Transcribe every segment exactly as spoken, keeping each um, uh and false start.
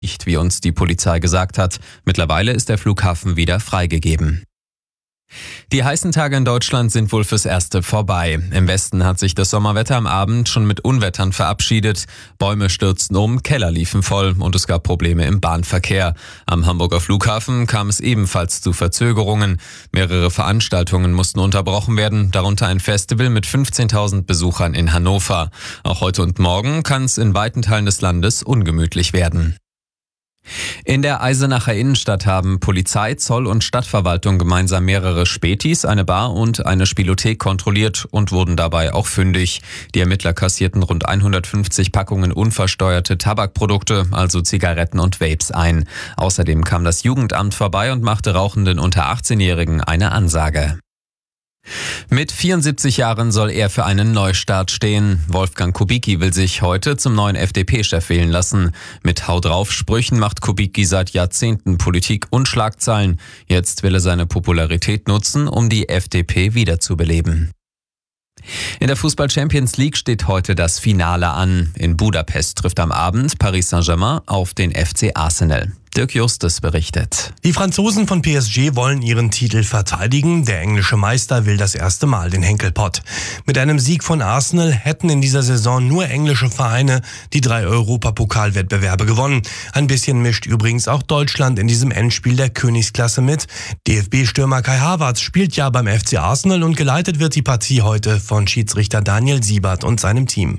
nicht, wie uns die Polizei gesagt hat. Mittlerweile ist der Flughafen wieder freigegeben. Die heißen Tage in Deutschland sind wohl fürs Erste vorbei. Im Westen hat sich das Sommerwetter am Abend schon mit Unwettern verabschiedet. Bäume stürzten um, Keller liefen voll und es gab Probleme im Bahnverkehr. Am Hamburger Flughafen kam es ebenfalls zu Verzögerungen. Mehrere Veranstaltungen mussten unterbrochen werden, darunter ein Festival mit fünfzehntausend Besuchern in Hannover. Auch heute und morgen kann es in weiten Teilen des Landes ungemütlich werden. In der Eisenacher Innenstadt haben Polizei, Zoll und Stadtverwaltung gemeinsam mehrere Spätis, eine Bar und eine Spielothek kontrolliert und wurden dabei auch fündig. Die Ermittler kassierten rund hundertfünfzig Packungen unversteuerte Tabakprodukte, also Zigaretten und Vapes, ein. Außerdem kam das Jugendamt vorbei und machte rauchenden unter achtzehnjährigen eine Ansage. Mit vierundsiebzig Jahren soll er für einen Neustart stehen. Wolfgang Kubicki will sich heute zum neuen F D P-Chef wählen lassen. Mit Hau drauf Sprüchen macht Kubicki seit Jahrzehnten Politik und Schlagzeilen. Jetzt will er seine Popularität nutzen, um die F D P wiederzubeleben. In der Fußball-Champions League steht heute das Finale an. In Budapest trifft am Abend Paris Saint-Germain auf den F C Arsenal. Dirk Justus berichtet. Die Franzosen von P S G wollen ihren Titel verteidigen. Der englische Meister will das erste Mal den Henkelpott. Mit einem Sieg von Arsenal hätten in dieser Saison nur englische Vereine die drei Europapokalwettbewerbe gewonnen. Ein bisschen mischt übrigens auch Deutschland in diesem Endspiel der Königsklasse mit. D F B-Stürmer Kai Havertz spielt ja beim F C Arsenal und geleitet wird die Partie heute von Schiedsrichter Daniel Siebert und seinem Team.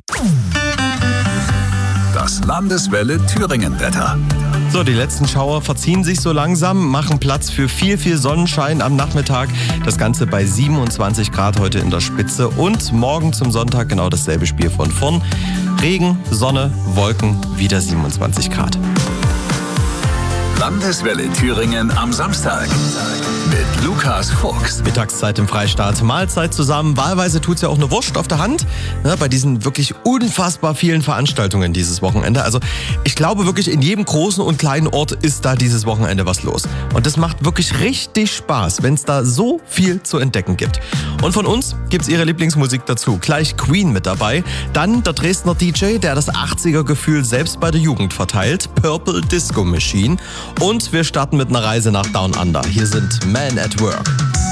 Das Landeswelle Thüringen-Wetter. So, die letzten Schauer verziehen sich so langsam, machen Platz für viel, viel Sonnenschein am Nachmittag. Das Ganze bei siebenundzwanzig Grad heute in der Spitze und morgen zum Sonntag genau dasselbe Spiel von vorn. Regen, Sonne, Wolken, wieder siebenundzwanzig Grad. Landeswelle Thüringen am Samstag mit Lukas Fuchs. Mittagszeit im Freistaat, Mahlzeit zusammen. Wahlweise tut's ja auch eine Wurst auf der Hand, ne, bei diesen wirklich unfassbar vielen Veranstaltungen dieses Wochenende. Also ich glaube wirklich, in jedem großen und kleinen Ort ist da dieses Wochenende was los. Und das macht wirklich richtig Spaß, wenn es da so viel zu entdecken gibt. Und von uns gibt's ihre Lieblingsmusik dazu. Gleich Queen mit dabei. Dann der Dresdner D J, der das achtziger-Gefühl selbst bei der Jugend verteilt. Purple Disco Machine. Und wir starten mit einer Reise nach Down Under. Hier sind Men at Work.